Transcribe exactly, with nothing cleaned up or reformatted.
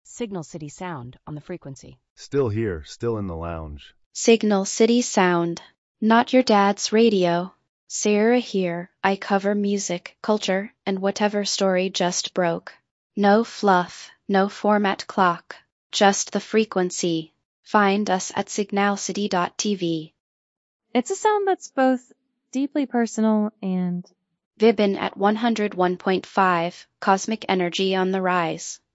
Signal City Sound on the frequency. Still here, still in the lounge. Signal City Sound. Not your dad's radio. Sarah here, I cover music, culture, and whatever story just broke. No fluff, no format clock, just the frequency. Find us at signal city dot t v. It's a sound that's both deeply personal and Vibin at one oh one point five, cosmic energy on the rise.